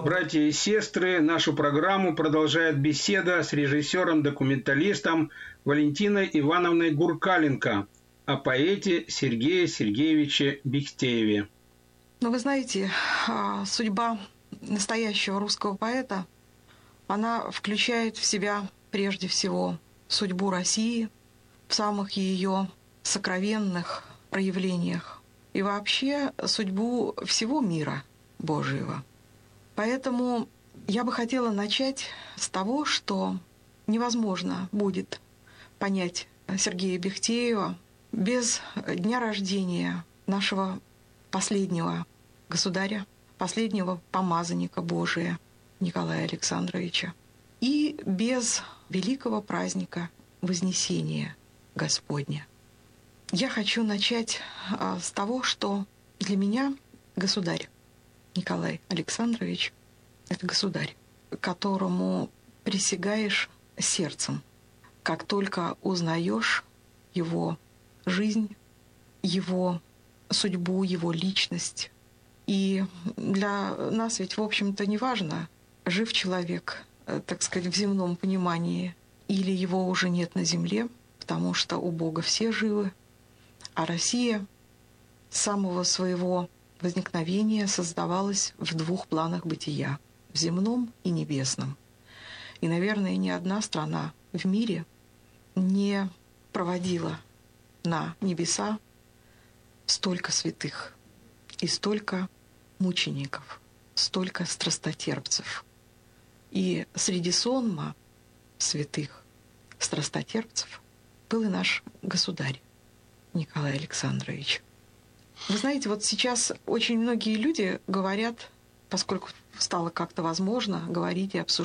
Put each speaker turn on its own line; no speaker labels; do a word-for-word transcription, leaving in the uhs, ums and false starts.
Братья и сестры, нашу программу продолжает беседа с режиссером-документалистом Валентиной Ивановной Гуркаленко о поэте Сергее Сергеевиче Бехтееве.
Ну, вы знаете, судьба настоящего русского поэта, она включает в себя прежде всего судьбу России в самых ее сокровенных проявлениях и вообще судьбу всего мира Божьего. Поэтому я бы хотела начать с того, что невозможно будет понять Сергея Бехтеева без дня рождения нашего последнего государя, последнего помазанника Божия Николая Александровича, и без великого праздника Вознесения Господня. Я хочу начать с того, что для меня государь Николай Александрович — это государь, которому присягаешь сердцем, как только узнаешь его жизнь, его судьбу, его личность. И для нас ведь, в общем-то, не важно, жив человек, так сказать, в земном понимании, или его уже нет на земле, потому что у Бога все живы, а Россия с самого своего возникновения создавалась в двух планах бытия — в земном и небесном. И, наверное, ни одна страна в мире не проводила на небеса столько святых и столько мучеников, столько страстотерпцев. И среди сонма святых страстотерпцев был и наш государь Николай Александрович. Вы знаете, вот сейчас очень многие люди говорят, поскольку стало как-то возможно говорить и обсуждать